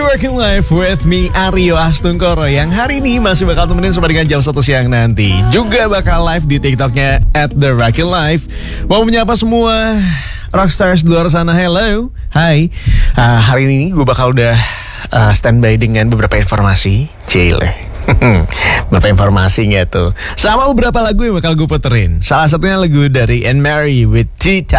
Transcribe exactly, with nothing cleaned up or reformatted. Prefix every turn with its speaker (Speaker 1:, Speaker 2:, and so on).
Speaker 1: Working Life with me, Aryo Astungkoro, yang hari ini masih bakal temenin sampai dengan jam satu siang nanti. Juga bakal live di TikToknya at The Working Life. Mau menyapa semua rockstars di luar sana, hello, hai. uh, Hari ini gue bakal udah uh, standby dengan beberapa informasi. Cile beberapa informasi gitu, sama beberapa lagu yang bakal gue puterin. Salah satunya lagu dari Anne Marie with T-Time.